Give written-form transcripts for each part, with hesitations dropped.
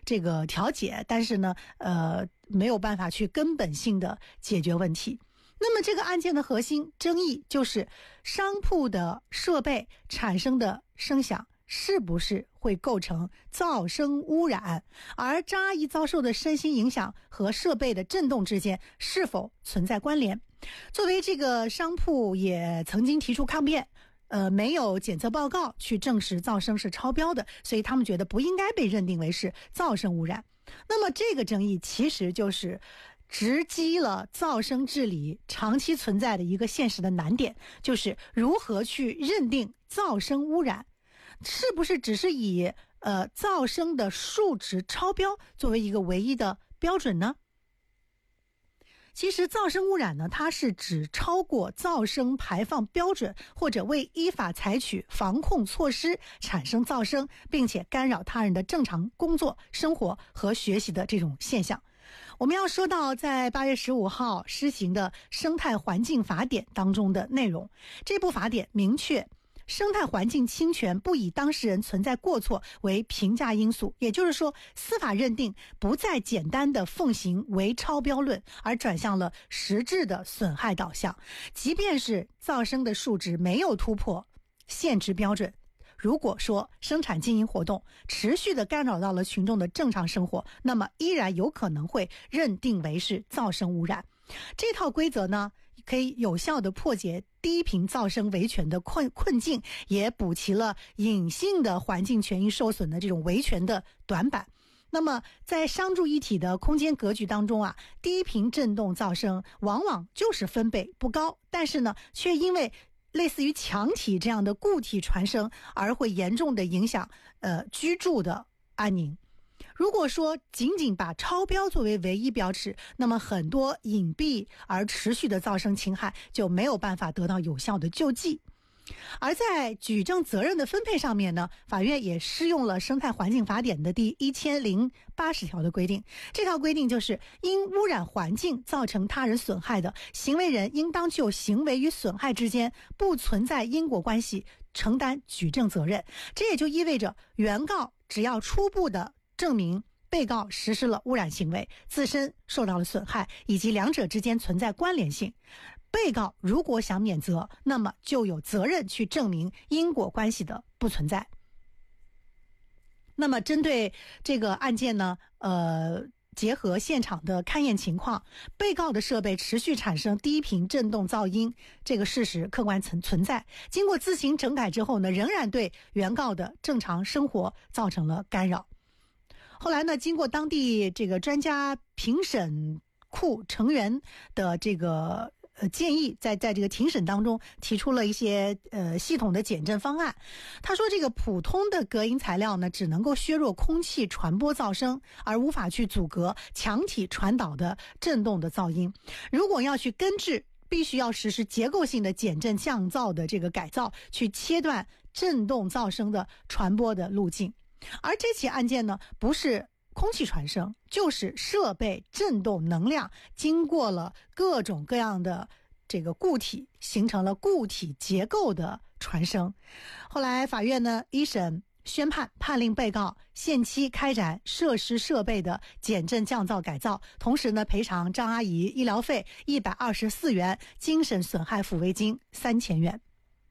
这个调解，但是呢没有办法去根本性的解决问题。那么这个案件的核心争议就是商铺的设备产生的声响是不是会构成噪声污染，而张阿姨遭受的身心影响和设备的震动之间是否存在关联。作为这个商铺也曾经提出抗辩，没有检测报告去证实噪声是超标的，所以他们觉得不应该被认定为是噪声污染。那么这个争议其实就是直击了噪声治理长期存在的一个现实的难点，就是如何去认定噪声污染，是不是只是以噪声的数值超标作为一个唯一的标准呢？其实噪声污染呢，它是指超过噪声排放标准，或者未依法采取防控措施产生噪声，并且干扰他人的正常工作、生活和学习的这种现象。我们要说到在8月15号施行的生态环境法典当中的内容，这部法典明确生态环境侵权不以当事人存在过错为评价因素，也就是说司法认定不再简单的奉行为超标论，而转向了实质的损害导向。即便是噪声的数值没有突破限值标准，如果说生产经营活动持续的干扰到了群众的正常生活，那么依然有可能会认定为是噪声污染。这套规则呢，可以有效的破解低频噪声维权的困境，也补齐了隐性的环境权益受损的这种维权的短板。那么在商住一体的空间格局当中啊，低频振动噪声往往就是分贝不高，但是呢却因为类似于强体这样的固体传声而会严重的影响居住的安宁。如果说仅仅把超标作为唯一标尺，那么很多隐蔽而持续的噪声侵害就没有办法得到有效的救济。而在举证责任的分配上面呢，法院也适用了生态环境法典的第1080条的规定。这条规定就是因污染环境造成他人损害的，行为人应当就行为与损害之间不存在因果关系承担举证责任。这也就意味着原告只要初步的证明被告实施了污染行为，自身受到了损害，以及两者之间存在关联性，被告如果想免责，那么就有责任去证明因果关系的不存在。那么针对这个案件呢，结合现场的勘验情况，被告的设备持续产生低频振动噪音，这个事实客观存在。经过自行整改之后呢，仍然对原告的正常生活造成了干扰。后来呢，经过当地这个专家评审库成员的这个建议，在这个庭审当中提出了一些系统的减震方案。他说这个普通的隔音材料呢，只能够削弱空气传播噪声，而无法去阻隔强体传导的震动的噪音。如果要去根治，必须要实施结构性的减震降噪的这个改造，去切断震动噪声的传播的路径。而这起案件呢，不是空气传声，就是设备振动能量经过了各种各样的这个固体，形成了固体结构的传声。后来法院呢一审宣判令被告限期开展设施设备的减震降噪改造，同时呢赔偿张阿姨医疗费124元，精神损害抚慰金3000元。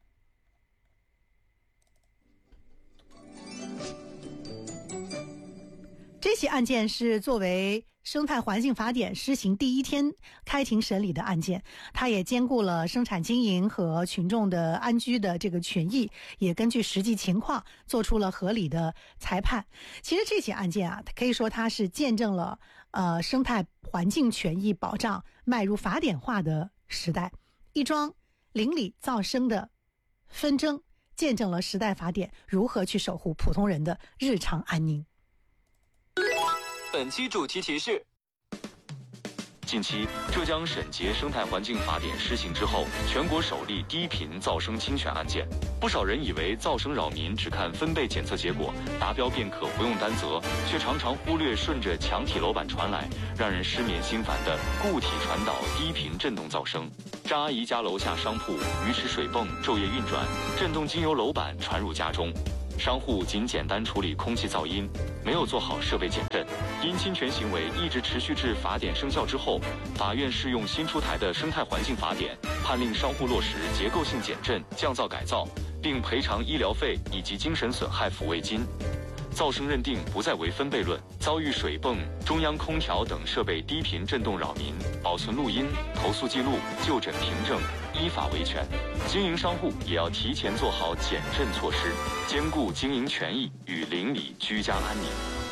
这起案件是作为生态环境法典施行第一天开庭审理的案件，它也兼顾了生产经营和群众的安居的这个权益，也根据实际情况做出了合理的裁判。其实这起案件啊，可以说它是见证了生态环境权益保障迈入法典化的时代，一桩邻里噪声的纷争，见证了时代法典如何去守护普通人的日常安宁。 本期主题提示：近期，浙江省级生态环境法典施行之后，全国首例低频噪声侵权案件。不少人以为噪声扰民只看分贝检测结果，达标便可不用担责，却常常忽略顺着墙体楼板传来，让人失眠心烦的固体传导低频振动噪声。张阿姨家楼下商铺鱼池水泵昼夜运转，震动经由楼板传入家中。 商户仅简单处理空气噪音，没有做好设备减震，因侵权行为一直持续至法典生效之后，法院适用新出台的生态环境法典，判令商户落实结构性减震、降噪改造，并赔偿医疗费以及精神损害抚慰金。噪声认定不再为分贝论，遭遇水泵、中央空调等设备低频震动扰民，保存录音、投诉记录、就诊凭证，依法维权。经营商户也要提前做好减震措施，兼顾经营权益与邻里居家安宁。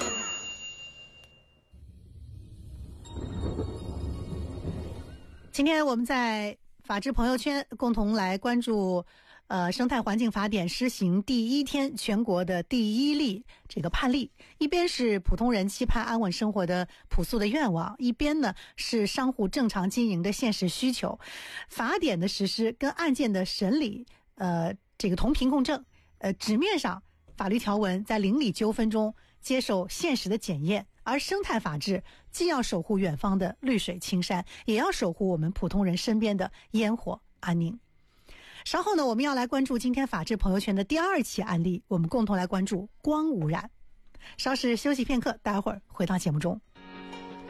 今天我们在法治朋友圈共同来关注生态环境法典施行第一天全国的第一例这个判例，一边是普通人期盼安稳生活的朴素的愿望，一边呢是商户正常经营的现实需求。法典的实施跟案件的审理这个同频共振，纸面上法律条文在邻里纠纷中接受现实的检验，而生态法治既要守护远方的绿水青山，也要守护我们普通人身边的烟火安宁。稍后呢，我们要来关注今天法治朋友圈的第2起案例，我们共同来关注光污染。稍事休息片刻，待会儿回到节目中。